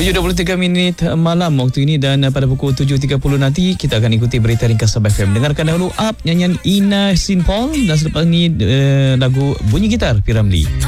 7.23 minit malam waktu ini, dan pada pukul 7.30 nanti kita akan ikuti berita ringkas Sabah FM. Dengarkan dahulu Up nyanyian Ina Sinpol, dan selepas ini lagu Bunyi Gitar P. Ramlee.